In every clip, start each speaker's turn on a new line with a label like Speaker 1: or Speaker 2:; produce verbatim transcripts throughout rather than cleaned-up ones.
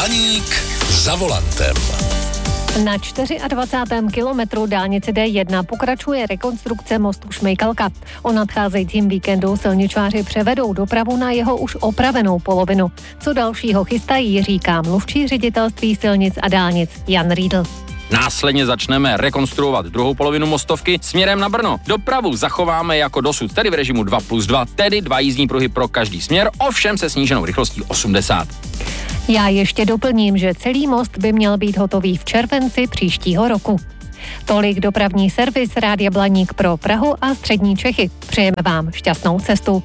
Speaker 1: Blaník za volantem.
Speaker 2: Na dvacátém čtvrtém kilometru dálnice D jedna pokračuje rekonstrukce mostu Šmejkalka. O nadcházejícím víkendu silničáři převedou dopravu na jeho už opravenou polovinu. Co dalšího chystají, říká mluvčí ředitelství silnic a dálnic Jan Riedl.
Speaker 3: Následně začneme rekonstruovat druhou polovinu mostovky směrem na Brno. Dopravu zachováme jako dosud, tedy v režimu dva plus dva, tedy dva jízdní pruhy pro každý směr, ovšem se sníženou rychlostí osmdesát.
Speaker 2: Já ještě doplním, že celý most by měl být hotový v červenci příštího roku. Tolik dopravní servis Rádia Blaník pro Prahu a střední Čechy. Přejeme vám šťastnou cestu.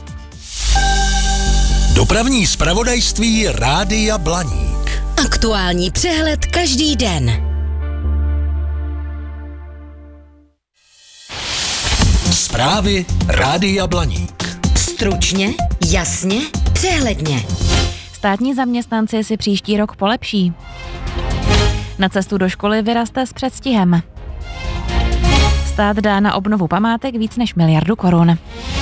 Speaker 1: Dopravní zpravodajství Rádia Blaník.
Speaker 4: Aktuální přehled každý den.
Speaker 1: Zprávy Rádia Blaník.
Speaker 4: Stručně, jasně, přehledně.
Speaker 5: Státní zaměstnanci si příští rok polepší. Na cestu do školy vyraste s předstihem. Stát dá na obnovu památek víc než miliardu korun.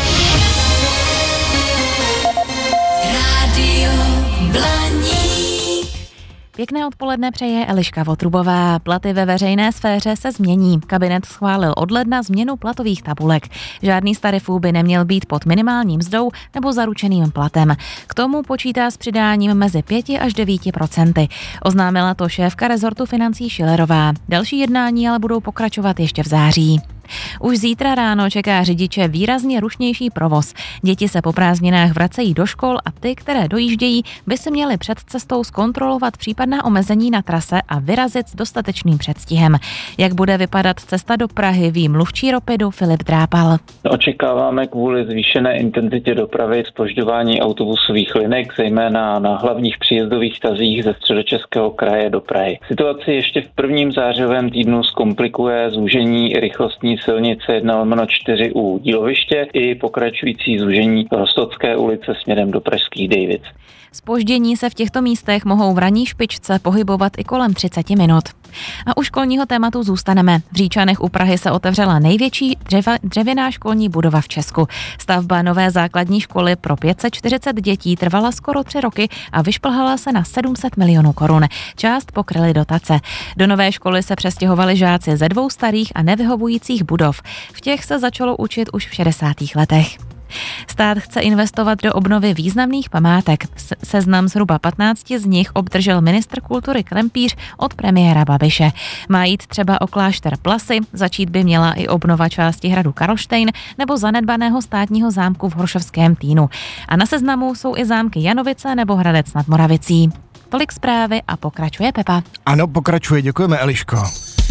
Speaker 4: Rádio Blaník.
Speaker 5: Pěkné odpoledne přeje Eliška Votrubová. Platy ve veřejné sféře se změní. Kabinet schválil od ledna změnu platových tabulek. Žádný z tarifů by neměl být pod minimální mzdou nebo zaručeným platem. K tomu počítá s přidáním mezi pět až devět procenty. Oznámila to šéfka rezortu financí Schillerová. Další jednání ale budou pokračovat ještě v září. Už zítra ráno čeká řidiče výrazně rušnější provoz. Děti se po prázdninách vracejí do škol a ty, které dojíždějí, by si měly před cestou zkontrolovat případná omezení na trase a vyrazit s dostatečným předstihem. Jak bude vypadat cesta do Prahy, ví mluvčí Ropidu Filip Drápal.
Speaker 6: Očekáváme kvůli zvýšené intenzitě dopravy zpožďování autobusových linek, zejména na hlavních příjezdových tazích ze Středočeského kraje do Prahy. Situaci ještě v prvním zářivém týdnu zkomplikuje zúžení rychlostní silnice jedna lomeno čtyři u Díloviště i pokračující zúžení Rostocké ulice směrem do pražských Dejvic.
Speaker 5: Zpoždění se v těchto místech mohou v ranní špičce pohybovat i kolem třicet minut. A u školního tématu zůstaneme. V Říčanech u Prahy se otevřela největší dřeva, dřevěná školní budova v Česku. Stavba nové základní školy pro pět set čtyřicet dětí trvala skoro tři roky a vyšplhala se na sedm set milionů korun. Část pokryly dotace. Do nové školy se přestěhovali žáci ze dvou starých a nevyhovujících budov. V těch se začalo učit už v šedesátých letech. Stát chce investovat do obnovy významných památek. Seznam zhruba patnácti z nich obdržel ministr kultury Krempíř od premiéra Babiše. Má jít třeba o klášter Plasy, začít by měla i obnova části hradu Karlštejn nebo zanedbaného státního zámku v Horšovském Týnu. A na seznamu jsou i zámky Janovice nebo Hradec nad Moravicí. Tolik zprávy a pokračuje Pepa.
Speaker 7: Ano, pokračuje, děkujeme, Eliško.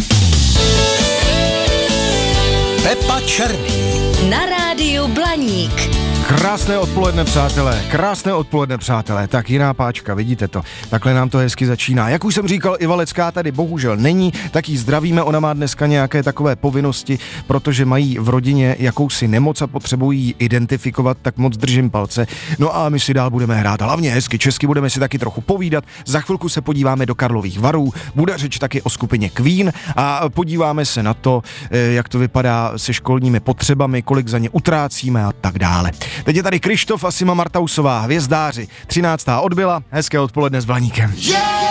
Speaker 1: Pepa Černý.
Speaker 4: Na rádiu Blaník.
Speaker 7: Krásné odpoledne, přátelé, krásné odpoledne, přátelé. Tak jiná páčka, vidíte to. Takhle nám to hezky začíná. Jak už jsem říkal, Iva Lecká tady bohužel není, tak jí zdravíme. Ona má dneska nějaké takové povinnosti, protože mají v rodině jakousi nemoc a potřebují ji identifikovat, tak moc držím palce. No a my si dál budeme hrát, hlavně hezky česky, budeme si taky trochu povídat. Za chvilku se podíváme do Karlových Varů, bude řeč taky o skupině Queen a podíváme se na to, jak to vypadá se školními potřebami, kolik za ně utrácíme a tak dále. Teď je tady Krištof a Sima Martausová, Hvězdáři. třináctá odbyla, hezké odpoledne s Blaníkem. Yeah!